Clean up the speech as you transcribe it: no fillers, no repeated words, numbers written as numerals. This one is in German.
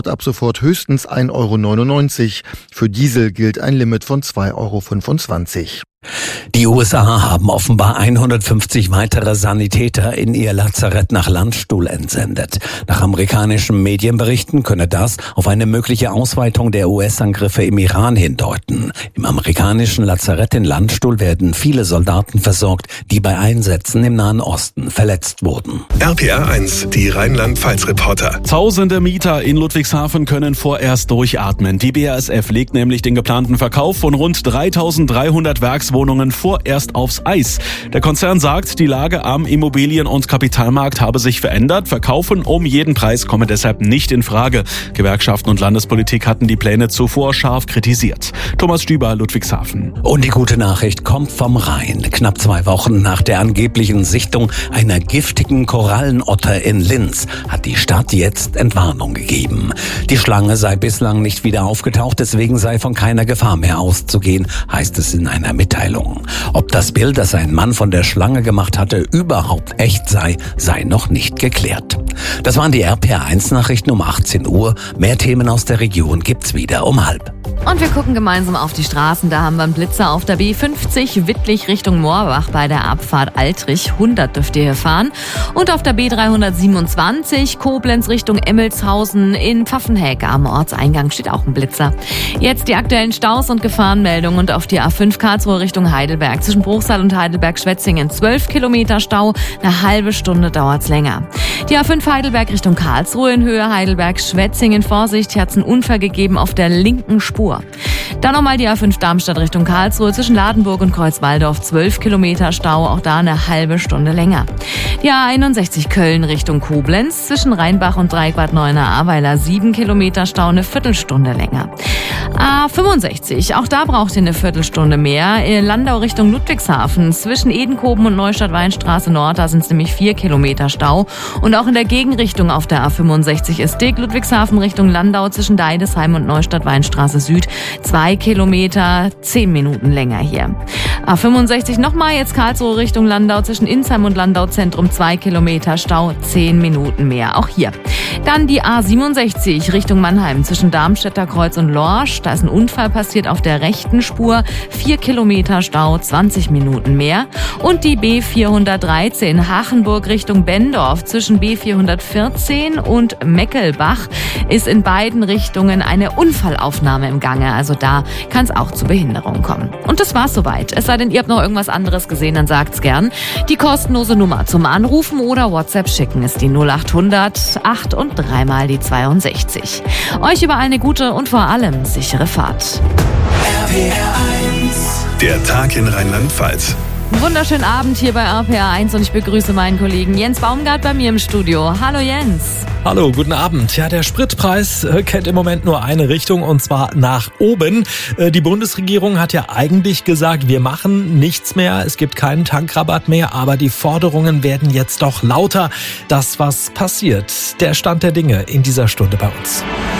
ab sofort höchstens 1,99 €. Für Diesel gilt ein Limit von 2,25 €. Die USA haben offenbar 150 weitere Sanitäter in ihr Lazarett nach Landstuhl entsendet. Nach amerikanischen Medienberichten könne das auf eine mögliche Ausweitung der US-Angriffe im Iran hindeuten. Im amerikanischen Lazarett in Landstuhl werden viele Soldaten versorgt, die bei Einsätzen im Nahen Osten verletzt wurden. RPR 1, die Rheinland-Pfalz-Reporter. Tausende Mieter in Ludwigshafen können vorerst durchatmen. Die BASF legt nämlich den geplanten Verkauf von rund 3.300 Werkswohnungen vorerst aufs Eis. Der Konzern sagt, die Lage am Immobilien- und Kapitalmarkt habe sich verändert. Verkaufen um jeden Preis komme deshalb nicht in Frage. Gewerkschaften und Landespolitik hatten die Pläne zuvor scharf kritisiert. Thomas Stüber, Ludwigshafen. Und die gute Nachricht kommt vom Rhein. Knapp 2 Wochen nach der angeblichen Sichtung einer giftigen Korallenotter in Linz hat die Stadt jetzt Entwarnung gegeben. Die Schlange sei bislang nicht wieder aufgetaucht, deswegen sei von keiner Gefahr mehr auszugehen, heißt es in einer Mitteilung. Ob das Bild, das ein Mann von der Schlange gemacht hatte, überhaupt echt sei noch nicht geklärt. Das waren die RPR1-Nachrichten um 18 Uhr. Mehr Themen aus der Region gibt's wieder um 12:30. Und wir gucken gemeinsam auf die Straßen. Da haben wir einen Blitzer auf der B50 Wittlich Richtung Moorbach bei der Abfahrt Altrich. 100 dürft ihr hier fahren. Und auf der B327 Koblenz Richtung Emmelshausen in Pfaffenhäck am Ortseingang steht auch ein Blitzer. Jetzt die aktuellen Staus und Gefahrenmeldungen und auf die A5 Karlsruhe Richtung Heidelberg. Zwischen Bruchsal und Heidelberg-Schwetzingen 12 Kilometer Stau. Eine halbe Stunde dauert's länger. Die A5 Heidelberg Richtung Karlsruhe in Höhe Heidelberg-Schwetzingen. Vorsicht, hier hat's einen Unfall gegeben auf der linken Spur. Dann nochmal die A5 Darmstadt Richtung Karlsruhe zwischen Ladenburg und Kreuzwaldorf 12 Kilometer Stau, auch da eine halbe Stunde länger. Die A61 Köln Richtung Koblenz zwischen Rheinbach und Dreieck-Bad Neuenahr-Ahrweiler 7 Kilometer Stau, eine Viertelstunde länger. A65, auch da braucht ihr eine Viertelstunde mehr. Landau Richtung Ludwigshafen zwischen Edenkoben und Neustadt-Weinstraße Nord, da sind es nämlich 4 Kilometer Stau. Und auch in der Gegenrichtung auf der A65 ist dick. Ludwigshafen Richtung Landau zwischen Deidesheim und Neustadt-Weinstraße Süd 2 Kilometer, 10 Minuten länger hier. A65 nochmal, jetzt Karlsruhe Richtung Landau zwischen Insheim und Landau Zentrum 2 Kilometer Stau, 10 Minuten mehr, auch hier. Dann die A67 Richtung Mannheim zwischen Darmstädter Kreuz und Lorsch. Da ist ein Unfall passiert auf der rechten Spur. 4 Kilometer Stau, 20 Minuten mehr. Und die B413 Hachenburg Richtung Bendorf zwischen B414 und Meckelbach ist in beiden Richtungen eine Unfallaufnahme im Gange. Also da kann es auch zu Behinderungen kommen. Und das war's soweit. Es sei denn, ihr habt noch irgendwas anderes gesehen, dann sagt's gern. Die kostenlose Nummer zum Anrufen oder WhatsApp schicken ist die 0800 8 und 3 mal die 62. Euch überall eine gute und vor allem sichere Fahrt. Der Tag in Rheinland-Pfalz. Wunderschönen Abend hier bei RPR1 und ich begrüße meinen Kollegen Jens Baumgart bei mir im Studio. Hallo Jens. Hallo, guten Abend. Ja, der Spritpreis kennt im Moment nur eine Richtung und zwar nach oben. Die Bundesregierung hat ja eigentlich gesagt, wir machen nichts mehr, es gibt keinen Tankrabatt mehr, aber die Forderungen werden jetzt doch lauter. Das, was passiert, der Stand der Dinge in dieser Stunde bei uns.